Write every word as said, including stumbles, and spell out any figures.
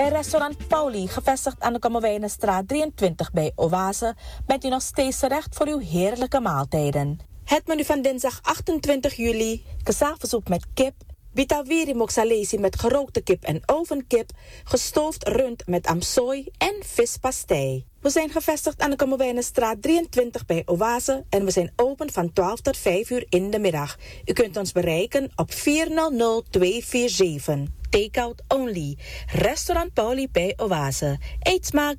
Bij restaurant Pauli, gevestigd aan de Kommerwijnenstraat drieëntwintig bij Oase, bent u nog steeds terecht voor uw heerlijke maaltijden. Het menu van dinsdag achtentwintig juli, kasaafsoep met kip, bitawiri moxalesi met gerookte kip en ovenkip, gestoofd rund met amsooi en vispastei. We zijn gevestigd aan de Kommerwijnenstraat drieëntwintig bij Oase en we zijn open van twaalf tot vijf uur in de middag. U kunt ons bereiken op vier nul nul twee vier zeven. Takeout only. Restaurant Pauli bij Oase. Eet smakelijk.